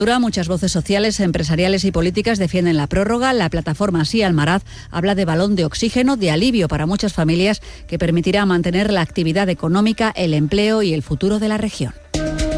Muchas voces sociales, empresariales y políticas defienden la prórroga. La plataforma Sí Almaraz habla de balón de oxígeno, de alivio para muchas familias que permitirá mantener la actividad económica, el empleo y el futuro de la región.